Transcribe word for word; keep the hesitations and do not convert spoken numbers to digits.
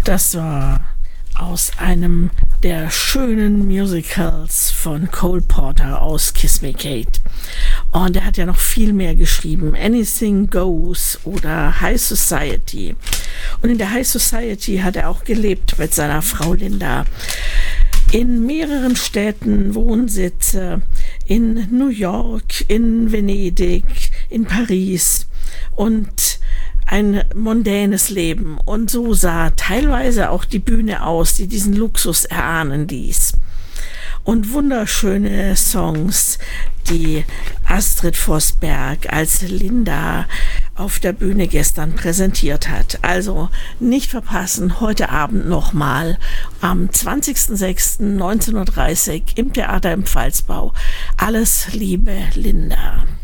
Das war aus einem der schönen Musicals von Cole Porter aus Kiss Me Kate. Und er hat ja noch viel mehr geschrieben. Anything Goes oder High Society. Und in der High Society hat er auch gelebt mit seiner Frau Linda. In mehreren Städten Wohnsitze, in New York, in Venedig, in Paris und ein mondänes Leben. Und so sah teilweise auch die Bühne aus, die diesen Luxus erahnen ließ. Und wunderschöne Songs, die Astrid Vosberg als Linda auf der Bühne gestern präsentiert hat. Also nicht verpassen, heute Abend nochmal am zwanzigsten sechsten neunzehn Uhr dreißig im Theater im Pfalzbau. Alles Liebe, Linda.